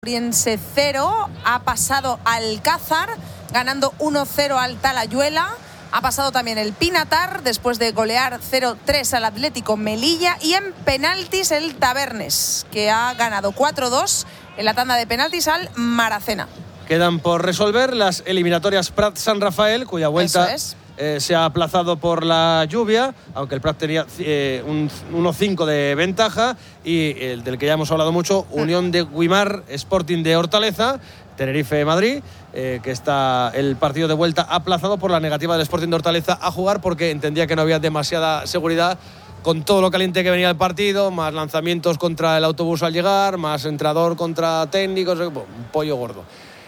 Saprissa 0. Ha pasado Alcázar, ganando 1-0 al Talayuela. Ha pasado también el Pinatar, después de golear 0-3 al Atlético Melilla. Y en penaltis el Tabernes, que ha ganado 4-2 en la tanda de penaltis al Maracena. Quedan por resolver las eliminatorias Prat-San Rafael, cuya vuelta se ha aplazado por la lluvia, aunque el Prat tenía un 1-5 de ventaja, y el del que ya hemos hablado mucho, Unión de Guimar, Sporting de Hortaleza, Tenerife-Madrid, que está el partido de vuelta aplazado por la negativa del Sporting de Hortaleza a jugar, porque entendía que no había demasiada seguridad con todo lo caliente que venía el partido, más lanzamientos contra el autobús al llegar, más entrenador contra técnicos, un pollo gordo.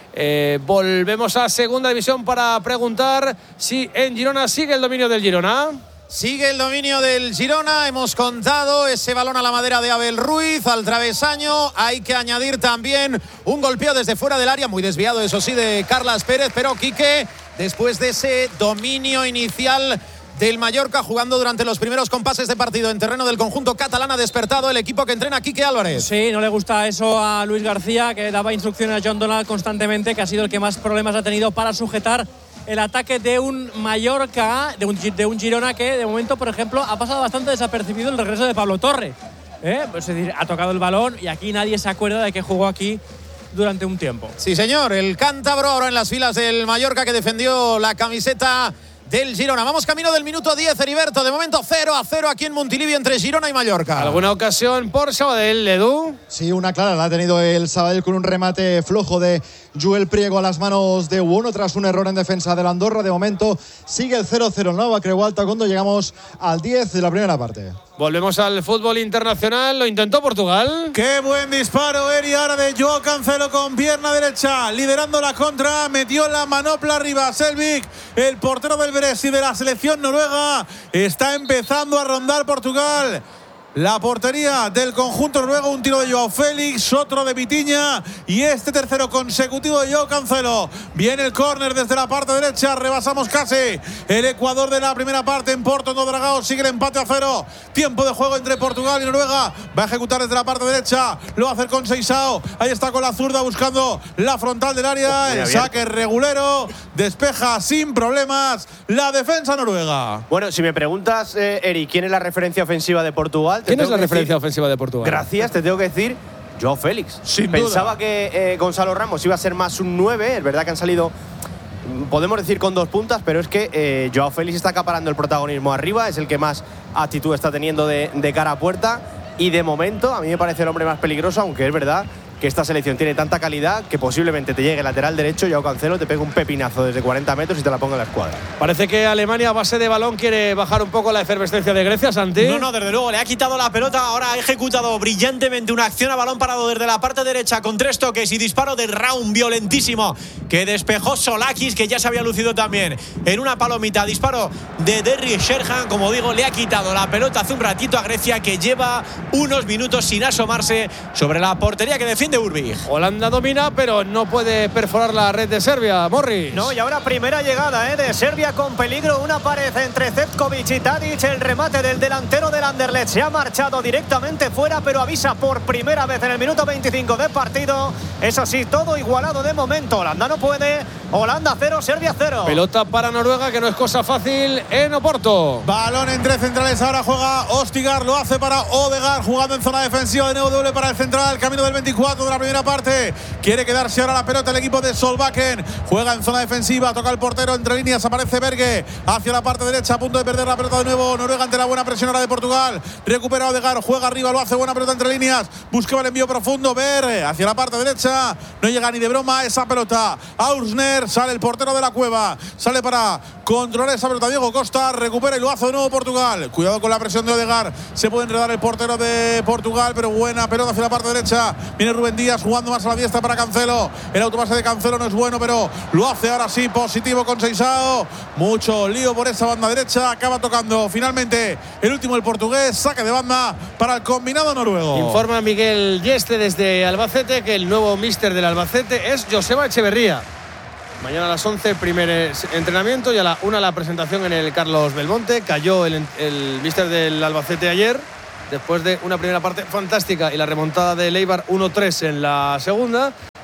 Volvemos a segunda división para preguntar si en Girona sigue el dominio del Girona. Sigue el dominio del Girona. Hemos contado ese balón a la madera de Abel Ruiz al travesaño. Hay que añadir también un golpeo desde fuera del área, muy desviado eso sí de Carlas Pérez, pero Quique, después de ese dominio inicial del Mallorca, jugando durante los primeros compases de partido en terreno del conjunto catalán, ha despertado el equipo que entrena Quique Álvarez. Sí, no le gusta eso a Luis García, que daba instrucciones a John Donald constantemente, que ha sido el que más problemas ha tenido para sujetar el ataque de un Mallorca, de un Girona que de momento, por ejemplo, ha pasado bastante desapercibido el regreso de Pablo Torre. Pues es decir, ha tocado el balón y aquí nadie se acuerda de que jugó aquí durante un tiempo. Sí, señor, el cántabro ahora en las filas del Mallorca, que defendió la camiseta del Girona. Vamos camino del minuto 10, Heriberto. De momento 0-0 aquí en Montilivi entre Girona y Mallorca. ¿Alguna ocasión por Sabadell, Edu? Sí, una clara la ha tenido el Sabadell con un remate flojo de Joel Priego a las manos de Uono tras un error en defensa del Andorra. De momento sigue el 0-0 Nova Creualta cuando llegamos al 10 de la primera parte. Volvemos al fútbol internacional. Lo intentó Portugal. ¡Qué buen disparo, Eri! Ahora de Joao Cancelo con pierna derecha, liderando la contra. Metió la manopla arriba Selvik, el portero del Brest y de la selección noruega. Está empezando a rondar Portugal la portería del conjunto noruego. Un tiro de Joao Félix, otro de Vitinha y este tercero consecutivo de Joao Cancelo. Viene el córner desde la parte derecha. Rebasamos casi el Ecuador de la primera parte en Porto, en Dragao. Sigue el empate a 0. Tiempo de juego entre Portugal y Noruega. Va a ejecutar desde la parte derecha. Lo va a hacer con Seixao. Ahí está con la zurda buscando la frontal del área. El saque regulero. Despeja sin problemas la defensa noruega. Bueno, si me preguntas, Eri, ¿quién es la referencia ofensiva de Portugal? ¿Quién es la referencia ofensiva de Portugal? Gracias, te tengo que decir Joao Félix. Pensaba que Gonzalo Ramos iba a ser más un 9. Es verdad que han salido, podemos decir, con 2 puntas, pero es que Joao Félix está acaparando el protagonismo arriba. Es el que más actitud está teniendo de cara a puerta. Y de momento a mí me parece el hombre más peligroso, aunque es verdad que esta selección tiene tanta calidad que posiblemente te llegue el lateral derecho, Joao Cancelo te pega un pepinazo desde 40 metros y te la ponga en la escuadra. Parece que Alemania a base de balón quiere bajar un poco la efervescencia de Grecia, Santi. No, desde luego, le ha quitado la pelota, ahora ha ejecutado brillantemente una acción a balón parado desde la parte derecha con 3 toques y disparo de Raum violentísimo que despejó Solakis, que ya se había lucido también en una palomita. Disparo de Derry Sherhan, como digo, le ha quitado la pelota hace un ratito a Grecia, que lleva unos minutos sin asomarse sobre la portería que defiende Urbig. Holanda domina, pero no puede perforar la red de Serbia, Morris. No, y ahora primera llegada de Serbia con peligro. Una pared entre Zečkovic y Tadic. El remate del delantero del Anderlecht se ha marchado directamente fuera, pero avisa por primera vez en el minuto 25 de partido. Eso sí, todo igualado de momento. Holanda no puede. Holanda 0, Serbia 0. Pelota para Noruega, que no es cosa fácil en Oporto. Balón entre centrales, ahora juega Ostigar, lo hace para Odegaard, jugando en zona defensiva, de nuevo doble para el central, camino del 24 de la primera parte. Quiere quedarse ahora la pelota el equipo de Solbakken. Juega en zona defensiva, toca el portero, entre líneas aparece Berge, hacia la parte derecha, a punto de perder la pelota de nuevo. Noruega ante la buena presión ahora de Portugal. Recupera Odegaard, juega arriba, lo hace, buena pelota entre líneas. Buscaba el envío profundo, Berge hacia la parte derecha. No llega ni de broma esa pelota. Aursner, sale el portero de la Cueva, sale para controlar esa pelota. Diego Costa recupera y lo hace de nuevo Portugal. Cuidado con la presión de Odegaard, se puede enredar el portero de Portugal, pero buena pelota hacia la parte derecha. Viene Rubén Díaz jugando más a la diestra para Cancelo. El autopase de Cancelo no es bueno, pero lo hace ahora sí positivo con Seixao. Mucho lío por esa banda derecha. Acaba tocando finalmente el último, el portugués. Saque de banda para el combinado noruego. Informa Miguel Yeste desde Albacete que el nuevo míster del Albacete es Joseba Echeverría. Mañana a las 11 primer entrenamiento y a la 1 la presentación en el Carlos Belmonte. Cayó el míster del Albacete ayer, después de una primera parte fantástica y la remontada de Eibar 1-3 en la segunda.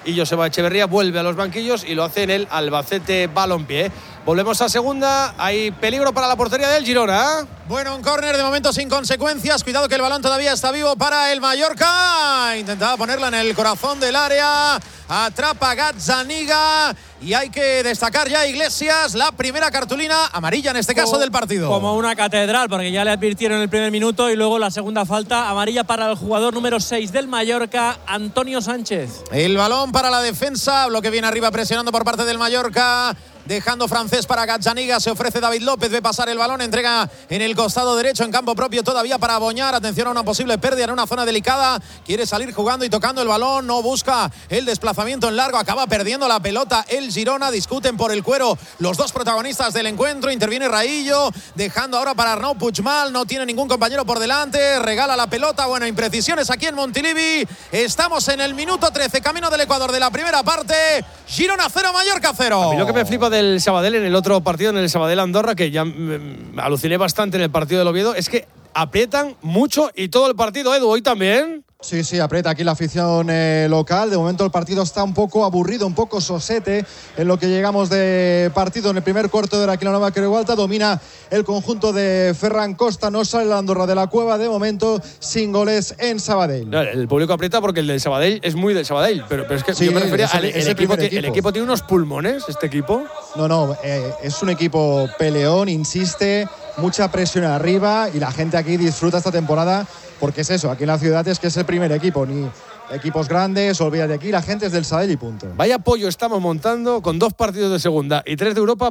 y Joseba Echeverría vuelve a los banquillos y lo hace en el Albacete Balompié. Volvemos a segunda. Hay peligro para la portería del Girona. Bueno, un córner de momento sin consecuencias. Cuidado que el balón todavía está vivo para el Mallorca. Intentaba ponerla en el corazón del área. Atrapa Gazzaniga. Y hay que destacar ya Iglesias, la primera cartulina amarilla en este caso del partido. Como una catedral, porque ya le advirtieron el primer minuto y luego la segunda falta amarilla para el jugador número 6 del Mallorca, Antonio Sánchez. El balón para la defensa. Bloque viene arriba presionando por parte del Mallorca. Dejando francés para Gazzaniga, se ofrece David López, ve pasar el balón, entrega en el costado derecho, en campo propio todavía para Boñar. Atención a una posible pérdida en una zona delicada, quiere salir jugando y tocando el balón, no busca el desplazamiento en largo, acaba perdiendo la pelota el Girona. Discuten por el cuero los dos protagonistas del encuentro, interviene Raillo, dejando ahora para Arnau Puigmal, no tiene ningún compañero por delante, regala la pelota. Bueno, imprecisiones aquí en Montilivi. Estamos en el minuto 13, camino del Ecuador de la primera parte. Girona 0, Mallorca 0. A mí lo que me flipa del Sabadell en el otro partido, en el Sabadell-Andorra, que ya aluciné bastante en el partido del Oviedo, es que aprietan mucho y todo el partido, Edu, hoy también. Sí, aprieta aquí la afición local. De momento el partido está un poco aburrido, un poco sosete en lo que llegamos de partido. En el primer cuarto de hora aquí en la Nova Creualta domina el conjunto de Ferran Costa. No sale la Andorra de la cueva de momento, sin goles en Sabadell. No, el público aprieta porque el del Sabadell es muy del Sabadell, pero es que sí, yo me refería al equipo. El equipo tiene unos pulmones, este equipo. No, es un equipo peleón, insiste, mucha presión arriba y la gente aquí disfruta esta temporada. Porque es eso, aquí en la ciudad es que es el primer equipo, ni equipos grandes, olvídate, aquí la gente es del Sabadell y punto. Vaya pollo estamos montando con 2 partidos de segunda y 3 de Europa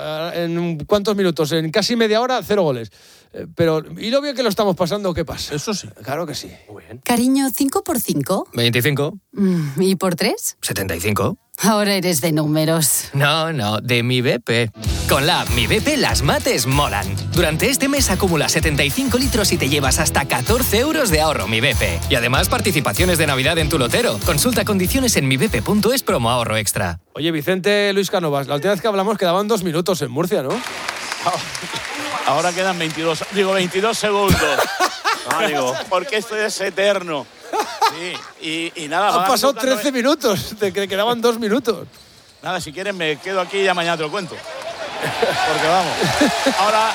en ¿cuántos minutos? En casi media hora, 0 goles. Pero, ¿y lo bien que lo estamos pasando? ¿Qué pasa? Eso sí. Claro que sí. Muy bien. Cariño, ¿5 por 5? 25. ¿Y por 3? 75. Ahora eres de números. No, de mi BP. Con la app Mi BP las mates molan. Durante este mes acumula 75 litros y te llevas hasta 14 euros de ahorro Mi BP. Y además participaciones de Navidad en tu lotero. Consulta condiciones en mibp.es promo ahorro extra. Oye, Vicente Luis Cánovas, la última vez que hablamos quedaban 2 minutos en Murcia, ¿no? Ahora quedan 22 segundos. Porque esto es eterno. Sí, y nada. Han pasado 13 minutos, de que quedaban 2 minutos. Nada, si quieren me quedo aquí y ya mañana te lo cuento. Porque vamos. Ahora,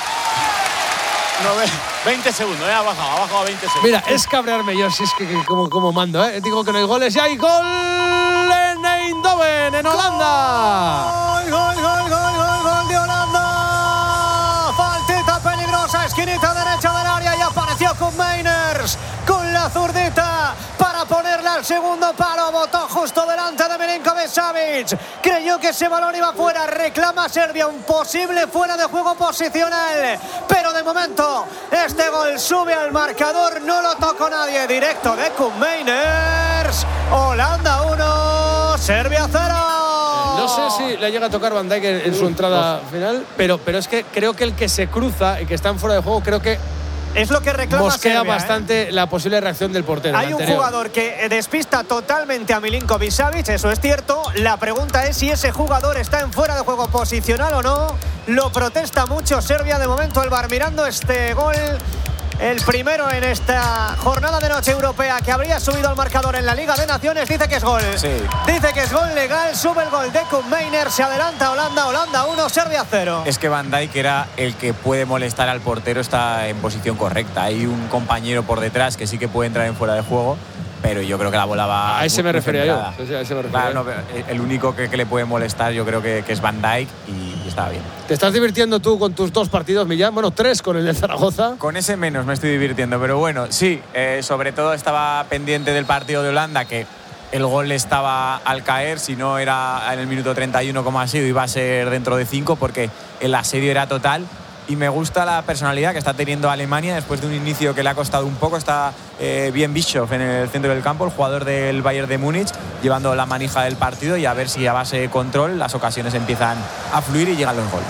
20 segundos, ha bajado a 20 segundos. Mira, es cabrearme yo, si es que como mando, ¿eh? Digo que no hay goles y hay gol en Eindhoven, en Holanda. Gol de Holanda. Faltita peligrosa, esquinita derecha del área y apareció con Meiners con la zurdita para ponerla al segundo palo. Botó justo delante de Milinković-Savić. Creyó que ese balón iba fuera. Reclama Serbia un posible fuera de juego posicional. Pero de momento este gol sube al marcador. No lo tocó nadie. Directo de Koen Meiners. Holanda 1, Serbia 0. No sé si le llega a tocar Van Dijk en su entrada final, pero es que creo que el que se cruza y que está en fuera de juego, creo que es lo que reclama mosquea Serbia, bastante la posible reacción del portero. Hay un jugador que despista totalmente a Milinković-Savić, eso es cierto. La pregunta es si ese jugador está en fuera de juego posicional o no. Lo protesta mucho Serbia. De momento el VAR mirando este gol. El primero en esta jornada de noche europea que habría subido al marcador en la Liga de Naciones. Dice que es gol. Sí. Dice que es gol legal. Sube el gol de Koen Meiners. Se adelanta Holanda 1, Serbia 0. Es que Van Dijk era el que puede molestar al portero. Está en posición correcta. Hay un compañero por detrás que sí que puede entrar en fuera de juego. Pero yo creo que la bola va. A ese me refería yo. Claro, no, el único que le puede molestar yo creo que es Van Dijk y estaba bien. ¿Te estás divirtiendo tú con tus 2 partidos, Millán? Bueno, 3 con el de Zaragoza. Con ese menos me estoy divirtiendo, pero bueno, sí. Sobre todo estaba pendiente del partido de Holanda, que el gol estaba al caer. Si no era en el minuto 31 como ha sido, iba a ser dentro de 5 porque el asedio era total. Y me gusta la personalidad que está teniendo Alemania después de un inicio que le ha costado un poco. Está bien Bischoff en el centro del campo, el jugador del Bayern de Múnich, llevando la manija del partido, y a ver si a base de control las ocasiones empiezan a fluir y llegan los goles.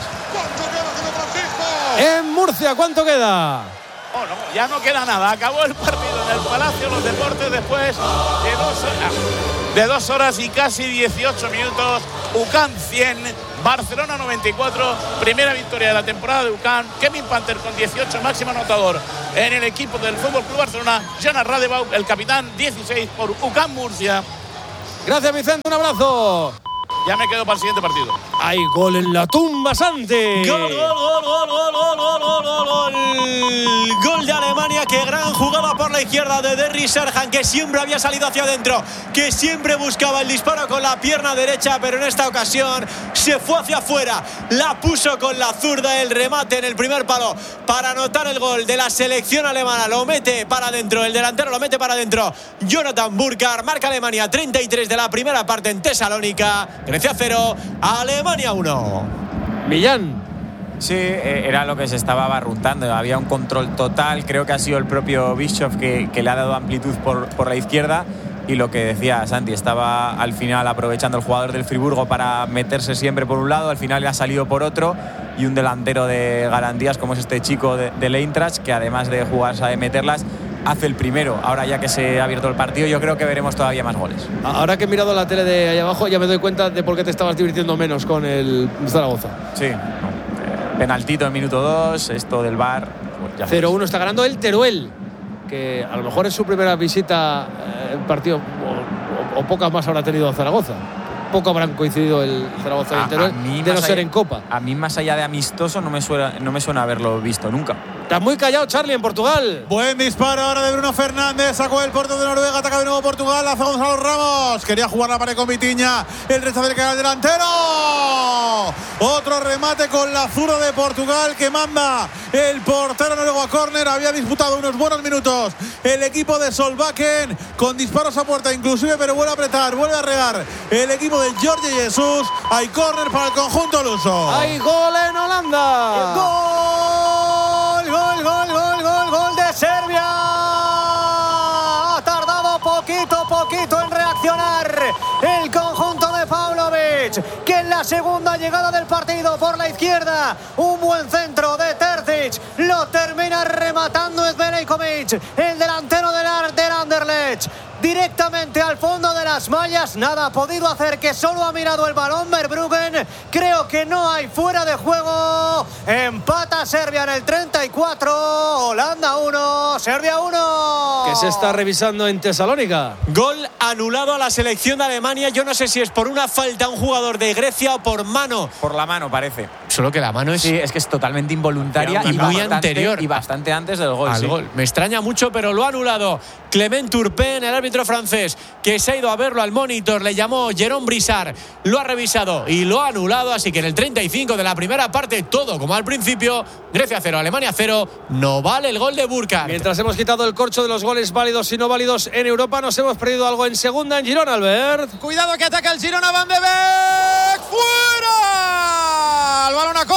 En Murcia, ¿cuánto queda? Oh, no, ya no queda nada. Acabó el partido en el Palacio de los Deportes después de 2 horas y casi 18 minutos. UCAM 100, Barcelona 94. Primera victoria de la temporada de UCAM. Kevin Panther con 18, máximo anotador en el equipo del FC Barcelona. Jonas Radebaugh, el capitán, 16 por UCAM Murcia. Gracias, Vicente, un abrazo. Ya me quedo para el siguiente partido. Hay gol en la tumba, Santi. Gol de Alemania. Qué gran jugada por la izquierda de Derry Serhan, que siempre había salido hacia adentro, que siempre buscaba el disparo con la pierna derecha, pero en esta ocasión se fue hacia afuera, la puso con la zurda, el remate en el primer palo para anotar el gol de la selección alemana. Lo mete para adentro, el delantero lo mete para adentro. Jonathan Burkhardt. Marca Alemania 33 de la primera parte en Tesalónica. Grecia 0, Alemania 1. Millán. Sí, era lo que se estaba barruntando. Había un control total. Creo que ha sido el propio Bischoff que le ha dado amplitud por la izquierda. Y lo que decía Santi, estaba al final aprovechando el jugador del Friburgo para meterse siempre por un lado. Al final le ha salido por otro. Y un delantero de garantías como es este chico del Eintracht, que además de jugar sabe meterlas, hace el primero. Ahora ya que se ha abierto el partido, yo creo que veremos todavía más goles. Ahora que he mirado la tele de ahí abajo, ya me doy cuenta de por qué te estabas divirtiendo menos con el Zaragoza. Sí, penaltito en minuto 2, esto del VAR. Pues 0-1 está ganando el Teruel, que a lo mejor es su primera visita en partido, o pocas más habrá tenido Zaragoza. Poco habrán coincidido el Zaragoza y el Teruel, de no ser en Copa. A mí, más allá de amistoso, no me suena haberlo visto nunca. Estás muy callado, Charlie, en Portugal. Buen disparo ahora de Bruno Fernández. Sacó el portero de Noruega. Ataca de nuevo Portugal. Hace Gonzalo Ramos. Quería jugar la pared con Vitinha. El rechazo del canal delantero. Otro remate con la zurda de Portugal que manda el portero noruego a córner. Había disputado unos buenos minutos el equipo de Solbakken con disparos a puerta inclusive, pero vuelve a apretar, vuelve a regar el equipo de Jorge Jesús. Hay córner para el conjunto luso. Hay gol en Holanda. Gol de Serbia. Ha tardado poquito en reaccionar el conjunto de Pavlovic, que en la segunda llegada del partido por la izquierda, un buen centro de Terzic, lo termina rematando Zverekovic, el delantero del Anderlecht. Directamente al fondo de las mallas, nada ha podido hacer, que solo ha mirado el balón Verbruggen. Creo que no hay fuera de juego. Empata Serbia en el 34, Holanda 1, Serbia 1. Que se está revisando en Tesalónica. Gol anulado a la selección de Alemania. Yo no sé si es por una falta a un jugador de Grecia o por mano. Por la mano parece. Solo que la mano es... Sí, es que es totalmente involuntaria y muy anterior. Y bastante antes del gol. Al gol. Me extraña mucho, pero lo ha anulado Clement Turpin, el árbitro francés, que se ha ido a verlo al monitor. Le llamó Jérôme Brissard, lo ha revisado y lo ha anulado. Así que en el 35 de la primera parte, todo como al principio. Grecia 0, Alemania 0. No vale el gol de Burkhardt. Mientras hemos quitado el corcho de los goles válidos y no válidos en Europa, nos hemos perdido algo en segunda en Girona, Albert. Cuidado que ataca el Girona, Van de Beek. ¡Fuera! El balón a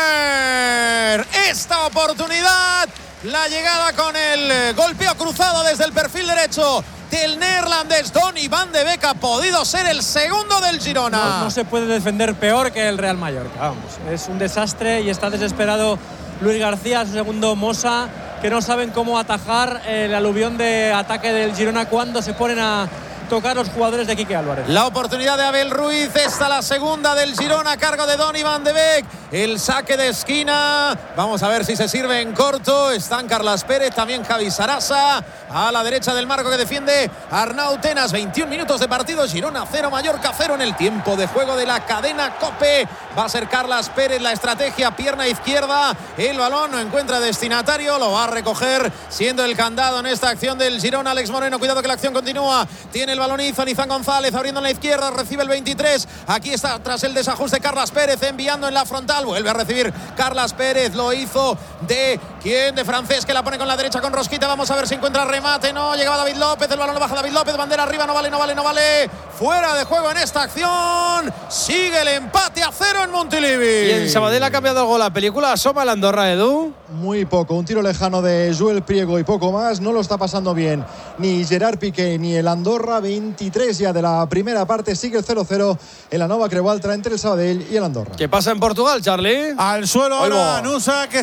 córner. Esta oportunidad, la llegada con el golpeo cruzado desde el perfil derecho del neerlandés Donny Van de Beek ha podido ser el segundo del Girona. No se puede defender peor que el Real Mallorca. Vamos, es un desastre y está desesperado Luis García, su segundo Mosa, que no saben cómo atajar el aluvión de ataque del Girona cuando se ponen a tocar los jugadores de Quique Álvarez. La oportunidad de Abel Ruiz, esta la segunda del Girona a cargo de Donny Van de Beek. El saque de esquina, vamos a ver si se sirve en corto. Están Carlas Pérez, también Javi Sarasa a la derecha del marco que defiende Arnau Tenas. 21 minutos de partido, Girona 0, Mallorca 0 en el tiempo de juego de la cadena COPE. Va a ser Carlas Pérez la estrategia, pierna izquierda, el balón no encuentra destinatario, lo va a recoger siendo el candado en esta acción del Girona. Alex Moreno, cuidado que la acción continúa, tiene el balón Izan González abriendo en la izquierda, recibe el 23, aquí está tras el desajuste Carlas Pérez enviando en la frontal, vuelve a recibir Carlas Pérez, lo hizo de Francés, que la pone con la derecha con Rosquita, vamos a ver si encuentra remate, no, llegaba David López, el balón lo baja David López, bandera arriba, no vale, fuera de juego en esta acción, sigue el empate a 0 en Montilivi. Y en Sabadell ha cambiado algo la película, asoma el Andorra, Edu. Muy poco, un tiro lejano de Joel Priego y poco más, no lo está pasando bien ni Gerard Piqué ni el Andorra. 23 ya de la primera parte, sigue el 0-0 en la Nova Creualta entre el Sabadell y el Andorra. ¿Qué pasa en Portugal, Charlie? Al suelo ahora Nusa, que se queja de una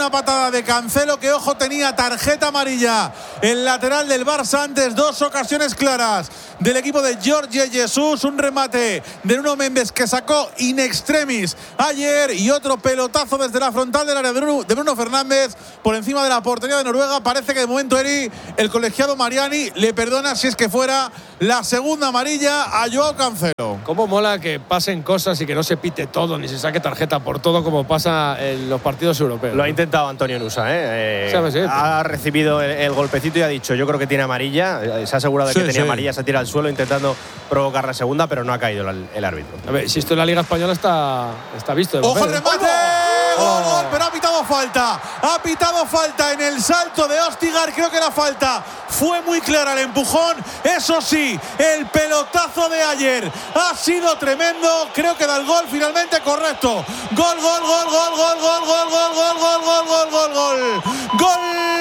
una patada de Cancelo que, ojo, tenía tarjeta amarilla. El lateral del Barça antes, 2 ocasiones claras del equipo de Jorge Jesús. Un remate de Nuno Mendes que sacó in extremis ayer y otro pelotazo desde la frontal del área de Bruno Fernández por encima de la portería de Noruega. Parece que de momento, Eri, el colegiado Mariani le perdona, si es que fuera, la segunda amarilla a Joao Cancelo. Cómo mola que pasen cosas y que no se pite todo ni se saque tarjeta por todo como pasa en los partidos europeos. Lo ha intentado Antonio Nusa, ¿Sabes? Ha recibido el golpecito y ha dicho, yo creo que tiene amarilla. Se ha asegurado de que tenía amarilla, se tira al suelo intentando provocar la segunda, pero no ha caído el árbitro. A ver, si esto en la Liga Española está visto. ¡Ojo el remate! ¡Gol! Pero ha pitado falta. Ha pitado falta en el salto de Ostigar. Creo que la falta fue muy clara, el empujón. Eso sí, el pelotazo de ayer ha sido tremendo. Creo que da el gol finalmente correcto. Gol, gol, gol, gol, gol, gol, gol, gol, gol, gol, gol, gol, gol, gol. Gol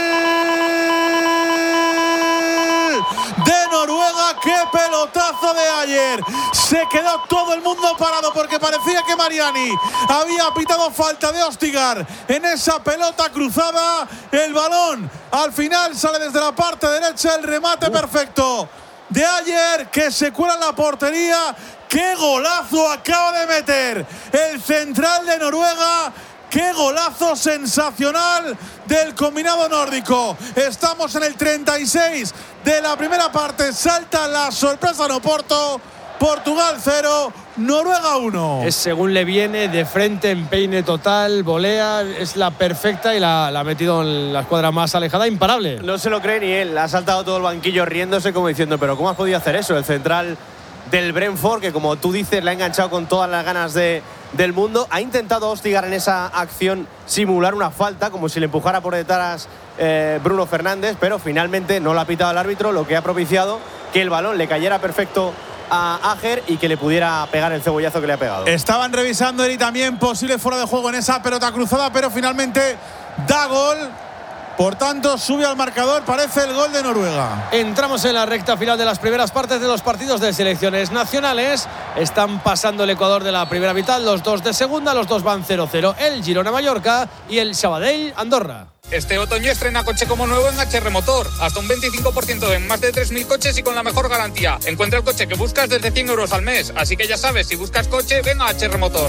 de Noruega. ¡Qué pelotazo de ayer! Se quedó todo el mundo parado porque parecía que Mariani había pitado falta de Ostigar en esa pelota cruzada. El balón al final sale desde la parte derecha. El remate perfecto de ayer que se cuela en la portería. ¡Qué golazo acaba de meter el central de Noruega! ¡Qué golazo sensacional del combinado nórdico! Estamos en el 36 de la primera parte. Salta la sorpresa en Oporto. Portugal 0, Noruega 1. Es según le viene, de frente, empeine total, volea, es la perfecta y la ha metido en la escuadra más alejada, imparable. No se lo cree ni él. Ha saltado todo el banquillo riéndose como diciendo, pero ¿cómo has podido hacer eso? El central del Brentford, que como tú dices, le ha enganchado con todas las ganas del mundo. Ha intentado Ostigar en esa acción simular una falta, como si le empujara por detrás Bruno Fernández, pero finalmente no lo ha pitado el árbitro, lo que ha propiciado que el balón le cayera perfecto a Ajer y que le pudiera pegar el cebollazo que le ha pegado. Estaban revisando él y también posible fuera de juego en esa pelota cruzada, pero finalmente da gol. Por tanto, sube al marcador, parece el gol de Noruega. Entramos en la recta final de las primeras partes de los partidos de selecciones nacionales. Están pasando el Ecuador de la primera mitad, los dos de segunda, los dos van 0-0. El Girona-Mallorca y el Sabadell-Andorra. Este otoño estrena coche como nuevo en HR Motor. Hasta un 25% en más de 3.000 coches y con la mejor garantía. Encuentra el coche que buscas desde 100 euros al mes. Así que ya sabes, si buscas coche, ven a HR Motor.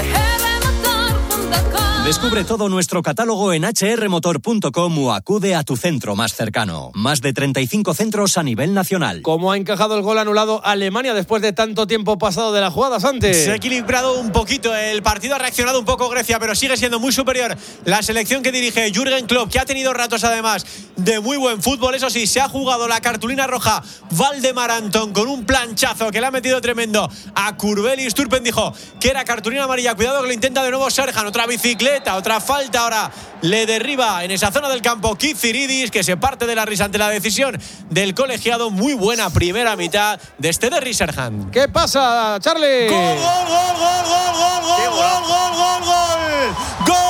Descubre todo nuestro catálogo en hrmotor.com o acude a tu centro más cercano. Más de 35 centros a nivel nacional. ¿Cómo ha encajado el gol anulado Alemania después de tanto tiempo pasado de la jugada, Santi? Se ha equilibrado un poquito. El partido ha reaccionado un poco Grecia, pero sigue siendo muy superior la selección que dirige Jürgen Klopp, que ha tenido ratos además de muy buen fútbol. Eso sí, se ha jugado la cartulina roja Valdemar Anton con un planchazo que le ha metido tremendo a Kurbelis. Turpen dijo que era cartulina amarilla. Cuidado que lo intenta de nuevo Serhan. Otra bicicleta, otra falta. Ahora le derriba en esa zona del campo Kiziridis, que se parte de la risa ante la decisión del colegiado. Muy buena primera mitad de este Derry Serhan. ¿Qué pasa, Charlie? ¡Gol, gol, gol, gol, gol, gol, gol, gol, gol, gol, gol! ¡Gol!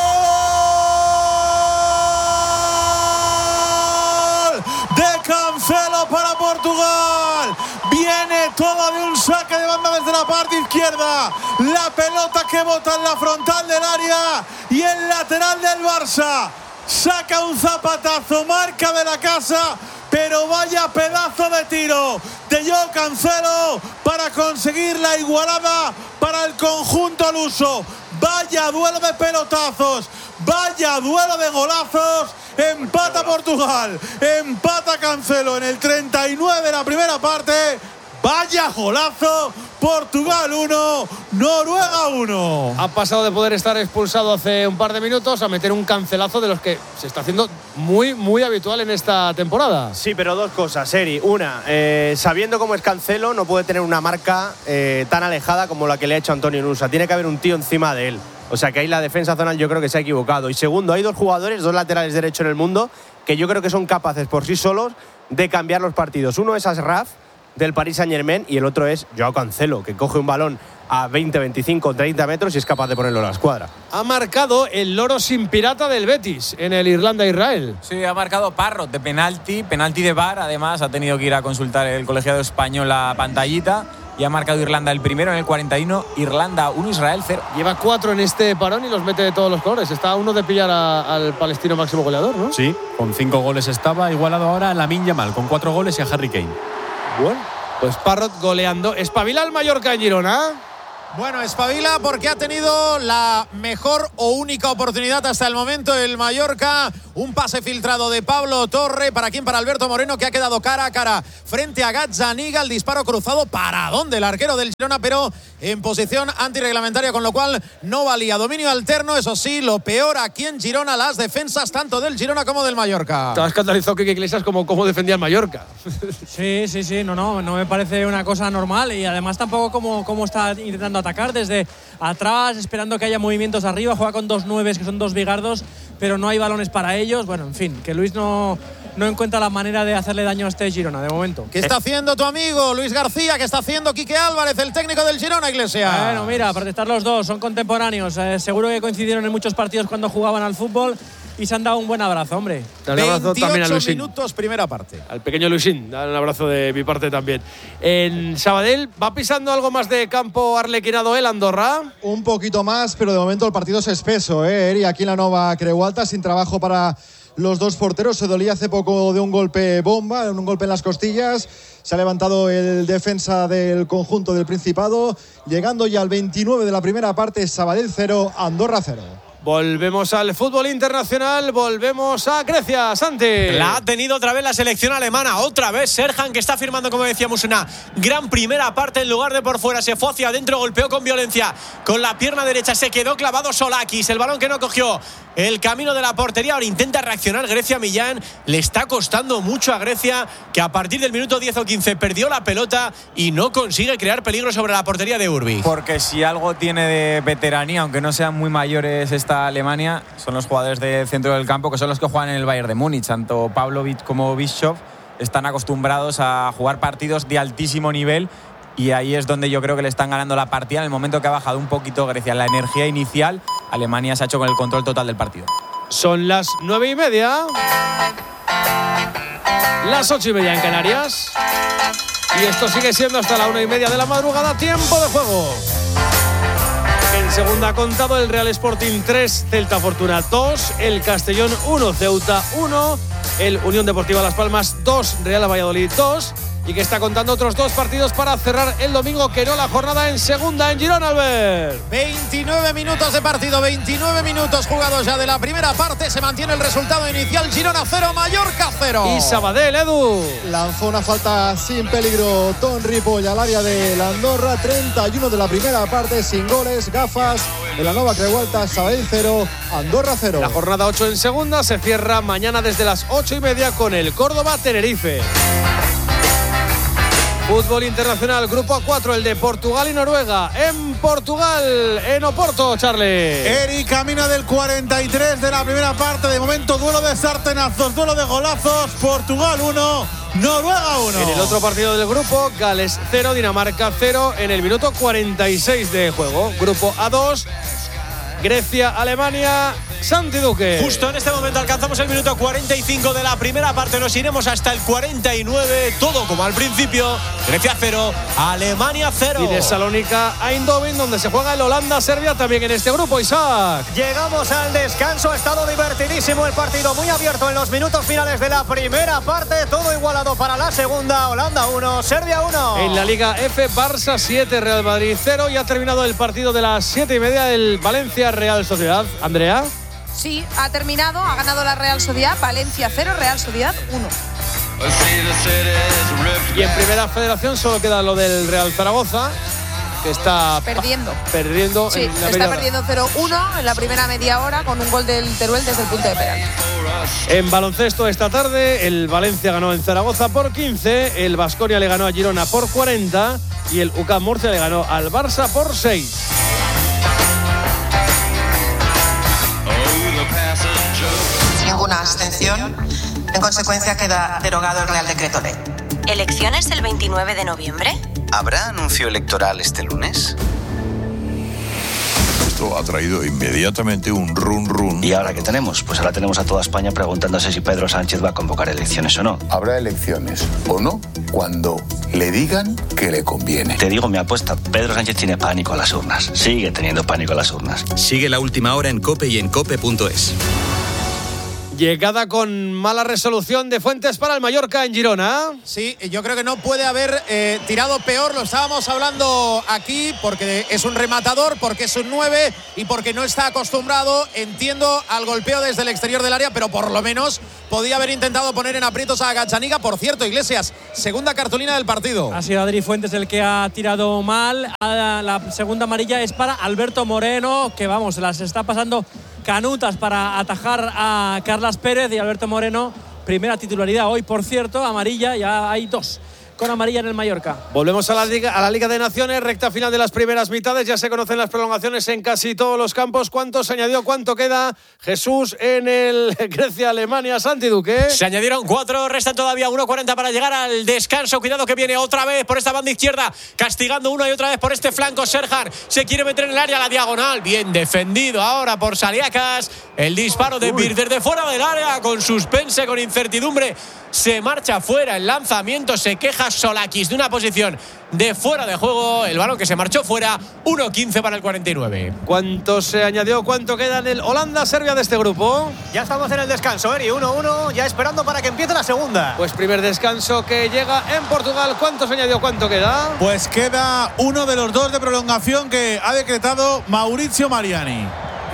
Cancelo para Portugal. Viene todo de un saque de banda desde la parte izquierda. La pelota que bota en la frontal del área y el lateral del Barça saca un zapatazo, marca de la casa, pero vaya pedazo de tiro de Joao Cancelo para conseguir la igualada para el conjunto luso. Vaya duelo de pelotazos, vaya duelo de golazos. Empata Portugal, empata Cancelo en el 39 de la primera parte. Vaya golazo. Portugal 1, Noruega 1. Ha pasado de poder estar expulsado hace un par de minutos a meter un cancelazo de los que se está haciendo muy, muy habitual en esta temporada. Sí, pero dos cosas, Eri. Una, sabiendo cómo es Cancelo, no puede tener una marca tan alejada como la que le ha hecho Antonio Nusa. Tiene que haber un tío encima de él. O sea que ahí la defensa zonal yo creo que se ha equivocado. Y segundo, hay dos jugadores, dos laterales derechos en el mundo, que yo creo que son capaces por sí solos de cambiar los partidos. Uno es Ashraf, del Paris Saint-Germain, y el otro es Joao Cancelo, que coge un balón a 20, 25, 30 metros y es capaz de ponerlo a la escuadra. Ha marcado el loro sin pirata del Betis en el Irlanda-Israel. Sí, ha marcado Parrot de penalti de VAR. Además, ha tenido que ir a consultar el colegiado español la pantallita. y ha marcado Irlanda el primero en el 41, Irlanda 1, Israel 0. Lleva 4 en este parón y los mete de todos los colores. Está a uno de pillar al palestino máximo goleador, ¿no? Sí, con 5 goles estaba, igualado ahora a Lamine Yamal con 4 goles y a Harry Kane. Bueno, pues Parrot goleando. ¿Espabila el Mallorca en Girona? Bueno, espabila porque ha tenido la mejor o única oportunidad hasta el momento el Mallorca. Un pase filtrado de Pablo Torre. ¿Para quién? Para Alberto Moreno, que ha quedado cara a cara frente a Gazzaniga. El disparo cruzado para dónde el arquero del Girona, pero en posición antirreglamentaria, con lo cual no valía. Dominio alterno, eso sí, lo peor aquí en Girona, las defensas tanto del Girona como del Mallorca. Te has escandalizado Quique Iglesias como defendía el Mallorca. Sí, no me parece una cosa normal, y además tampoco como está intentando atacar desde atrás, esperando que haya movimientos arriba. Juega con 2 9s, que son 2 bigardos, pero no hay balones para ellos. Bueno, en fin, que Luis no encuentra la manera de hacerle daño a este Girona de momento. ¿Qué está haciendo tu amigo Luis García? ¿Qué está haciendo Quique Álvarez, el técnico del Girona, Iglesias? Bueno, mira, protestar los dos, son contemporáneos. Seguro que coincidieron en muchos partidos cuando jugaban al fútbol y se han dado un buen abrazo, hombre. Un abrazo también a Luisín. 28 minutos, primera parte. Al pequeño Luisín, dale un abrazo de mi parte también. En Sabadell, ¿va pisando algo más de campo arlequinado el Andorra? Un poquito más, pero de momento el partido es espeso, Eri, aquí en la Nova Creu Alta, sin trabajo para los dos porteros. Se dolía hace poco de un golpe bomba, un golpe en las costillas. Se ha levantado el defensa del conjunto del Principado, llegando ya al 29 de la primera parte. Sabadell 0, Andorra 0. Volvemos al fútbol internacional, volvemos a Grecia, Santi. La ha tenido otra vez la selección alemana, otra vez Serhan, que está firmando, como decíamos, una gran primera parte. En lugar de por fuera, se fue hacia adentro, golpeó con violencia con la pierna derecha, se quedó clavado Solakis, el balón que no cogió el camino de la portería. Ahora intenta reaccionar Grecia. Millán, le está costando mucho a Grecia, que a partir del minuto 10 o 15 perdió la pelota y no consigue crear peligro sobre la portería de Urbich. Porque si algo tiene de veteranía, aunque no sean muy mayores esta Alemania, son los jugadores de centro del campo, que son los que juegan en el Bayern de Múnich. Tanto Pavlovic como Bischoff están acostumbrados a jugar partidos de altísimo nivel, y ahí es donde yo creo que le están ganando la partida. En el momento que ha bajado un poquito Grecia la energía inicial, Alemania se ha hecho con el control total del partido. Son las 9:30, las 8:30 en Canarias, y esto sigue siendo hasta la 1:30 de la madrugada, tiempo de juego. En segunda ha contado el Real Sporting 3, Celta Fortuna 2, el Castellón 1, Ceuta 1, el Unión Deportiva Las Palmas 2, Real Valladolid 2, y que está contando otros 2 partidos para cerrar el domingo, que no la jornada en segunda en Girona, Albert. 29 minutos de partido, 29 minutos jugados ya de la primera parte. Se mantiene el resultado inicial: Girona 0, Mallorca 0. Y Sabadell, Edu. Lanzó una falta sin peligro Ton Ripoll al área de la Andorra. 31 de la primera parte, sin goles. Gafas de la Nova Creu Alta. Sabadell 0, Andorra 0. La jornada 8 en segunda se cierra mañana desde las 8:30 con el Córdoba-Tenerife. Fútbol internacional, grupo A4, el de Portugal y Noruega. En Portugal, en Oporto, Charlie. Eri camina del 43 de la primera parte. De momento, duelo de sartenazos, duelo de golazos. Portugal 1, Noruega 1. En el otro partido del grupo, Gales 0, Dinamarca 0, en el minuto 46 de juego. Grupo A2, Grecia, Alemania, Santi Duque. Justo en este momento alcanzamos el minuto 45 de la primera parte. Nos iremos hasta el 49. Todo como al principio. Grecia 0, Alemania 0. Y de Salónica a Eindhoven, donde se juega el Holanda-Serbia también en este grupo, Isaac. Llegamos al descanso. Ha estado divertidísimo el partido, muy abierto en los minutos finales de la primera parte. Todo igualado para la segunda. Holanda 1, Serbia 1. En la Liga F, Barça 7, Real Madrid 0. Y ha terminado el partido de las 7:30 del Valencia-Real Sociedad. Andrea. Sí, ha terminado, ha ganado la Real Sociedad, Valencia 0, Real Sociedad 1. Y en Primera Federación solo queda lo del Real Zaragoza, que está perdiendo. Sí, está perdiendo 0-1 en la primera media hora con un gol del Teruel desde el punto de penalti. En baloncesto esta tarde, el Valencia ganó en Zaragoza por 15, el Baskonia le ganó a Girona por 40 y el UCAM Murcia le ganó al Barça por 6. Ninguna abstención. En consecuencia, queda derogado el Real Decreto Ley. ¿Elecciones el 29 de noviembre? ¿Habrá anuncio electoral este lunes? Esto ha traído inmediatamente un run. ¿Y ahora qué tenemos? Pues ahora tenemos a toda España preguntándose si Pedro Sánchez va a convocar elecciones o no. Habrá elecciones o no cuando le digan que le conviene. Te digo mi apuesta, Pedro Sánchez tiene pánico a las urnas. Sigue teniendo pánico a las urnas. Sigue La Última Hora en COPE y en COPE.es. Llegada con mala resolución de Fuentes para el Mallorca en Girona. Sí, yo creo que no puede haber tirado peor. Lo estábamos hablando aquí porque es un rematador, porque es un 9 y porque no está acostumbrado, entiendo, al golpeo desde el exterior del área, pero por lo menos podía haber intentado poner en aprietos a Gazzaniga. Por cierto, Iglesias, segunda cartulina del partido. Ha sido Adri Fuentes el que ha tirado mal. La segunda amarilla es para Alberto Moreno, que vamos, las está pasando canutas para atajar a Carlas Pérez. Y Alberto Moreno, primera titularidad hoy, por cierto, amarilla, ya hay 2 con amarilla en el Mallorca. Volvemos a la Liga de Naciones, recta final de las primeras mitades, ya se conocen las prolongaciones en casi todos los campos. ¿Cuánto se añadió? ¿Cuánto queda, Jesús, en el Grecia-Alemania? Santi Duque. Se añadieron 4, restan todavía 1:40 para llegar al descanso. Cuidado que viene otra vez por esta banda izquierda, castigando una y otra vez por este flanco. Serhan se quiere meter en el área, la diagonal, bien defendido ahora por Saliakas. El disparo de Bir desde fuera del área, con suspense, con incertidumbre. Se marcha fuera el lanzamiento, se queja Solakis de una posición de fuera de juego. El balón que se marchó fuera, 1:15 para el 49. ¿Cuánto se añadió? ¿Cuánto queda en el Holanda-Serbia de este grupo? Ya estamos en el descanso, Eri, 1-1, ya esperando para que empiece la segunda. Pues primer descanso que llega en Portugal. ¿Cuánto se añadió? ¿Cuánto queda? Pues queda uno de los 2 de prolongación que ha decretado Maurizio Mariani.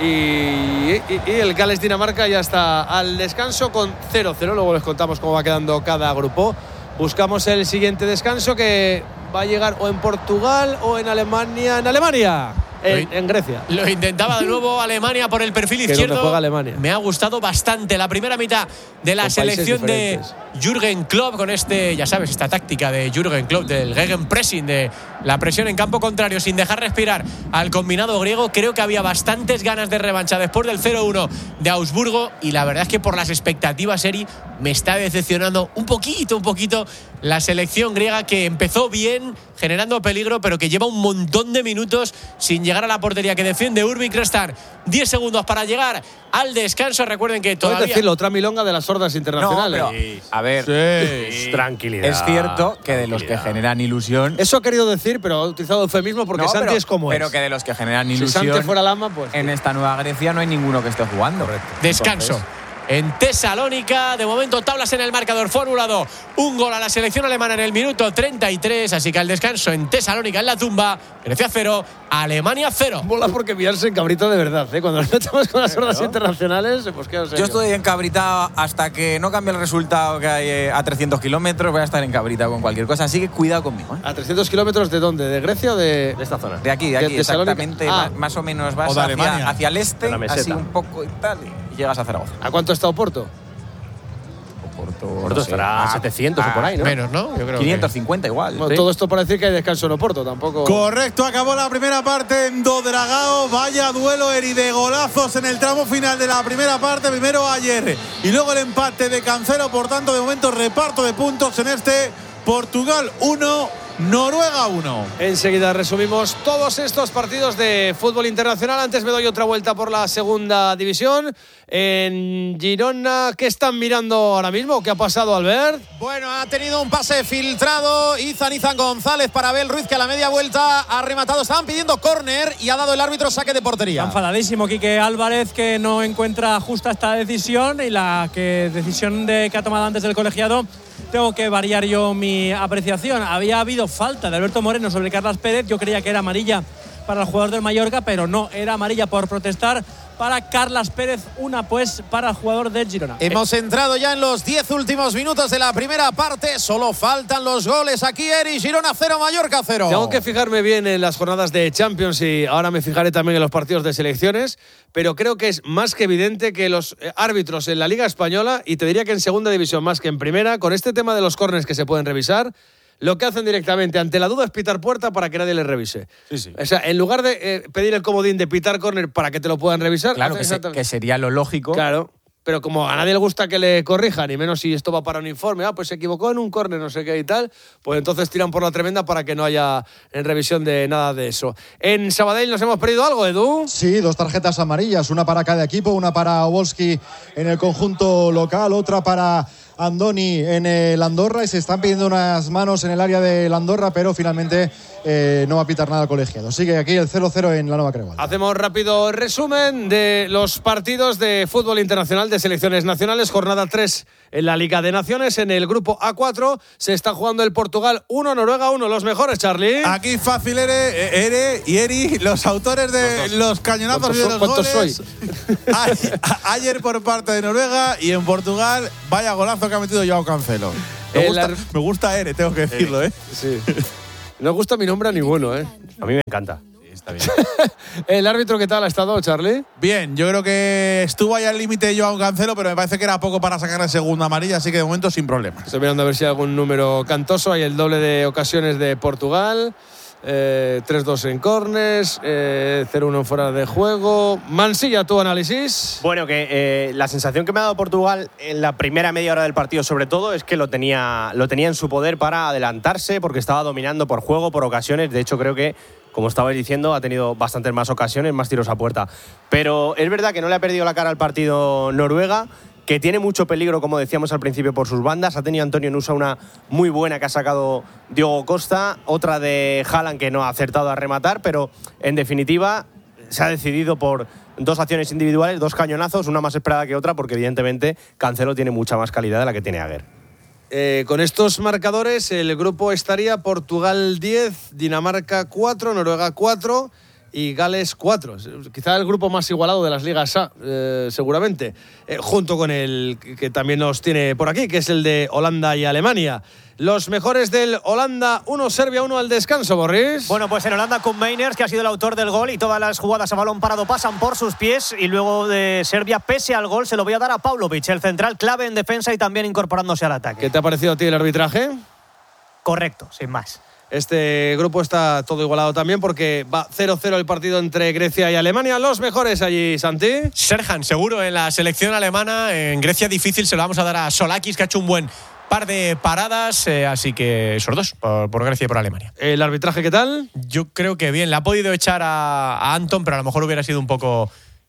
Y el Gales-Dinamarca ya está al descanso con 0-0. Luego les contamos cómo va quedando cada grupo. Buscamos el siguiente descanso, que va a llegar o en Portugal o en Alemania. En Alemania. En Grecia. Lo intentaba de nuevo Alemania por el perfil izquierdo. Juega Alemania. Me ha gustado bastante la primera mitad de la selección de Jürgen Klopp, con ya sabes, esta táctica de Jürgen Klopp del Gegenpressing, de la presión en campo contrario sin dejar respirar al combinado griego. Creo que había bastantes ganas de revancha después del 0-1 de Augsburgo, y la verdad es que por las expectativas, Eri, me está decepcionando un poquito la selección griega, que empezó bien generando peligro, pero que lleva un montón de minutos sin llegar a la portería que defiende Urbik. Restan 10 segundos para llegar al descanso. Recuerden que todavía… Puedes decirlo, otra milonga de las sordas internacionales. No, pero, a ver, tranquilidad. Es cierto que de los que generan ilusión… Eso ha querido decir, pero ha utilizado eufemismo porque Santi es como pero que de los que generan ilusión… Si Santi fuera Lama, pues… En esta nueva Grecia no hay ninguno que esté jugando. Correcto. Descanso. Entonces, en Tesalónica, de momento tablas en el marcador, formulado un gol a la selección alemana en el minuto 33, así que al descanso en Tesalónica, en la tumba, Grecia 0, Alemania 0. Mola porque pillarse en cabrita de verdad, ¿eh? Cuando nos metemos con las hordas internacionales, pues queda serio. Yo estoy encabritado hasta que no cambie el resultado que hay a 300 kilómetros, voy a estar encabritado con cualquier cosa, así que cuidado conmigo, ¿eh? ¿A 300 kilómetros de dónde? ¿De Grecia o de esta zona? De aquí, exactamente, más o menos vas hacia el este, así un poco y tal, y llegas a Zaragoza. ¿A cuánto está Oporto? Oporto estará a 700 o por ahí, ¿no? Menos, ¿no? Yo creo 550 igual. Bueno, todo esto para decir que hay descanso en Oporto, tampoco… Correcto, acabó la primera parte en Dodragao. Vaya duelo, Eri, de golazos en el tramo final de la primera parte. Primero ayer y luego el empate de Cancelo. Por tanto, de momento reparto de puntos en este Portugal 1, Noruega 1. Enseguida resumimos todos estos partidos de fútbol internacional. Antes me doy otra vuelta por la segunda división. En Girona, ¿qué están mirando ahora mismo? ¿Qué ha pasado, Albert? Bueno, ha tenido un pase filtrado Izan González para Abel Ruiz, que a la media vuelta ha rematado. Estaban pidiendo córner y ha dado el árbitro saque de portería. Está enfadadísimo Quique Álvarez, que no encuentra justa esta decisión, y la decisión que ha tomado antes del colegiado. Tengo que variar yo mi apreciación. Había habido falta de Alberto Moreno sobre Carlas Pérez. Yo creía que era amarilla para el jugador del Mallorca, pero no, era amarilla por protestar para Carlas Pérez, una pues para el jugador del Girona. Hemos entrado ya en los 10 últimos minutos de la primera parte. Solo faltan los goles aquí, Eri. Girona 0, Mallorca 0. Tengo que fijarme bien en las jornadas de Champions y ahora me fijaré también en los partidos de selecciones, pero creo que es más que evidente que los árbitros en la Liga Española, y te diría que en segunda división más que en primera, con este tema de los córners que se pueden revisar, lo que hacen directamente ante la duda es pitar puerta para que nadie les revise. Sí. O sea, en lugar de pedir el comodín de pitar córner para que te lo puedan revisar… Claro, que sería lo lógico. Claro. pero como a nadie le gusta que le corrijan, y menos si esto va para un informe, pues se equivocó en un córner, no sé qué y tal, pues entonces tiran por la tremenda para que no haya en revisión de nada de eso. En Sabadell nos hemos perdido algo, Edu. Sí, 2 tarjetas amarillas, una para cada equipo, una para Obolski en el conjunto local, otra para Andoni en el Andorra, y se están pidiendo unas manos en el área del Andorra, pero finalmente no va a pitar nada el colegiado. Sigue aquí el 0-0 en la Nova Creu Alta. Hacemos rápido resumen de los partidos de fútbol internacional de selecciones nacionales. Jornada 3 en la Liga de Naciones. En el grupo A4 se está jugando el Portugal 1, Noruega 1. Los mejores, Charlie. Aquí fácil, Ere y Eri, los autores de los cañonazos y de los goles. Ayer por parte de Noruega, y en Portugal, vaya golazo que ha metido Joao Cancelo. Me gusta Ere, tengo que decirlo, Sí. No gusta mi nombre a ninguno, A mí me encanta. Sí, está bien. ¿El árbitro qué tal ha estado, Charlie? Bien, yo creo que estuvo ahí al límite Joao Cancelo, pero me parece que era poco para sacar la segunda amarilla, así que de momento sin problemas. Estoy mirando a ver si hay algún número cantoso. Hay el doble de ocasiones de Portugal. 3-2 en corners, 0-1 en fuera de juego. Mansilla, tu análisis. Bueno, que la sensación que me ha dado Portugal en la primera media hora del partido, sobre todo, es que lo tenía en su poder para adelantarse, porque estaba dominando por juego, por ocasiones. De hecho, creo que, como estabais diciendo, ha tenido bastantes más ocasiones, más tiros a puerta. Pero es verdad que no le ha perdido la cara al partido Noruega, que tiene mucho peligro, como decíamos al principio, por sus bandas. Ha tenido Antonio Nusa una muy buena que ha sacado Diogo Costa, otra de Haaland que no ha acertado a rematar, pero en definitiva se ha decidido por 2 acciones individuales, 2 cañonazos, una más esperada que otra, porque evidentemente Cancelo tiene mucha más calidad de la que tiene Aguer. Con estos marcadores el grupo estaría Portugal 10, Dinamarca 4, Noruega 4 y Gales 4. Quizá el grupo más igualado de las ligas A, seguramente. Junto con el que también nos tiene por aquí, que es el de Holanda y Alemania. Los mejores del Holanda 1, Serbia 1 al descanso, Boris. Bueno, pues en Holanda con Meiners, que ha sido el autor del gol, y todas las jugadas a balón parado pasan por sus pies. Y luego de Serbia, pese al gol, se lo voy a dar a Pavlovic, el central clave en defensa y también incorporándose al ataque. ¿Qué te ha parecido a ti el arbitraje? Correcto, sin más. Este grupo está todo igualado también, porque va 0-0 el partido entre Grecia y Alemania. Los mejores allí, Santi. Serhan, seguro, en la selección alemana. En Grecia difícil, se lo vamos a dar a Solakis, que ha hecho un buen par de paradas, así que esos dos, por Grecia y por Alemania. ¿El arbitraje qué tal? Yo creo que bien, le ha podido echar a Anton, pero a lo mejor hubiera sido un poco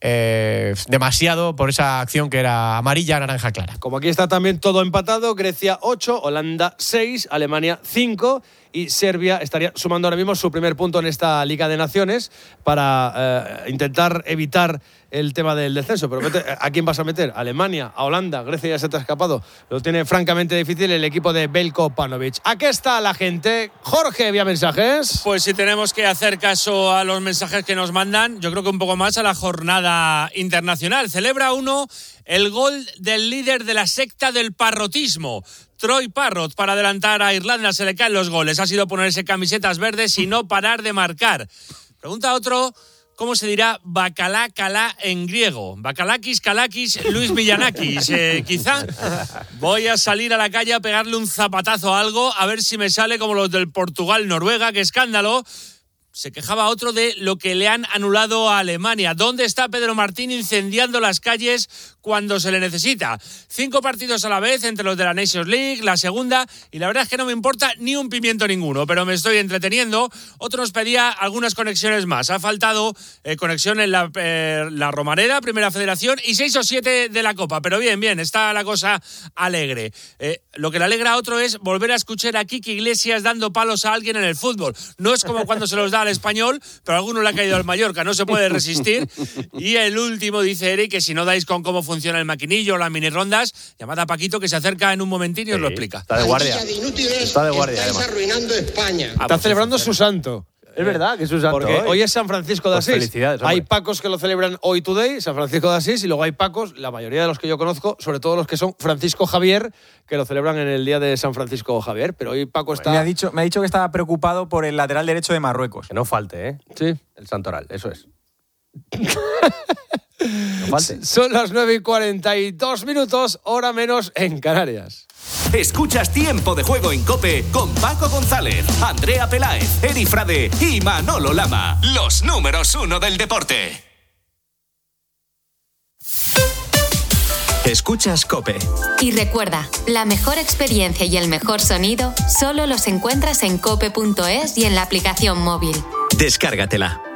demasiado por esa acción que era amarilla, naranja clara. Como aquí está también todo empatado, Grecia 8, Holanda 6, Alemania 5 y Serbia estaría sumando ahora mismo su primer punto en esta Liga de Naciones para intentar evitar el tema del descenso. Pero ¿a quién vas a meter? ¿Alemania? ¿A Holanda? ¿Grecia ya se te ha escapado? Lo tiene francamente difícil el equipo de Belko Panovic. Aquí está la gente. Jorge, ¿vía mensajes? Pues si tenemos que hacer caso a los mensajes que nos mandan, yo creo que un poco más a la jornada internacional. Celebra uno el gol del líder de la secta del parrotismo, Troy Parrott. Para adelantar a Irlanda se le caen los goles. Ha sido ponerse camisetas verdes y no parar de marcar. Pregunta a otro, ¿cómo se dirá bacalá calá en griego? Bakalakis, Kalakis, Luis Villanakis. Quizá voy a salir a la calle a pegarle un zapatazo a algo, a ver si me sale como los del Portugal-Noruega. ¡Qué escándalo! Se quejaba otro de lo que le han anulado a Alemania. ¿Dónde está Pedro Martín incendiando las calles cuando se le necesita? 5 partidos a la vez entre los de la Nations League, la segunda, y la verdad es que no me importa ni un pimiento ninguno, pero me estoy entreteniendo. Otro nos pedía algunas conexiones más. Ha faltado conexión en la Romareda, Primera Federación, y 6 o 7 de la Copa. Pero bien, está la cosa alegre. Lo que le alegra a otro es volver a escuchar a Quique Iglesias dando palos a alguien en el fútbol. No es como cuando se los da al Español, pero a alguno le ha caído al Mallorca, no se puede resistir. Y el último dice Eric que si no dais con cómo funciona el maquinillo o las mini rondas, llamad a Paquito que se acerca en un momentín y os lo explica. Está de guardia. Está de guardia, estáis además. arruinando España. Está celebrando su santo. Es verdad que es su santo. Porque hoy es San Francisco de Pues Asís. felicidades, hombre. Hay pacos que lo celebran hoy today, San Francisco de Asís, y luego hay pacos, la mayoría de los que yo conozco, sobre todo los que son Francisco Javier, que lo celebran en el día de San Francisco Javier. Pero hoy Paco está... Me ha dicho que estaba preocupado por el lateral derecho de Marruecos. Que no falte, ¿eh? Sí. El santoral, eso es. No falte. Son las 9:42, hora menos en Canarias. Escuchas Tiempo de Juego en COPE con Paco González, Andrea Peláez, Eri Frade y Manolo Lama. Los números 1 del deporte. Escuchas COPE. Y recuerda, la mejor experiencia y el mejor sonido solo los encuentras en cope.es y en la aplicación móvil. Descárgatela.